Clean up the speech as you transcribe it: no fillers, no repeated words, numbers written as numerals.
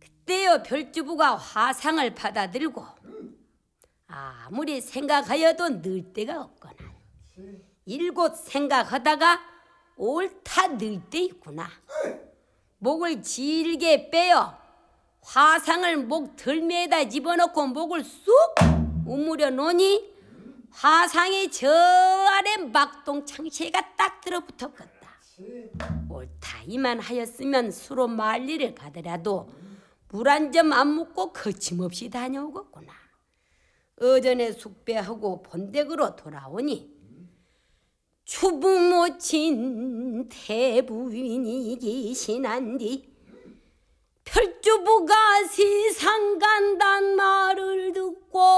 그때여 별주부가 화상을 받아들고 아무리 생각하여도 늘 데가 없거나 일곱 생각하다가 옳다 늘 때 있구나. 목을 질게 빼어 화상을 목 덜미에다 집어넣고 목을 쑥 우무려 놓으니 화상이 저 아래 막동창시가 딱 들어붙었겠다. 옳다 이만 하였으면 수로 만리를 가더라도 물 한 점 안 묻고 거침없이 다녀오겠구나. 어전에 숙배하고 본댁으로 돌아오니 추부모친 태부인이 계시난디 별주부가 세상 간단 말을 듣고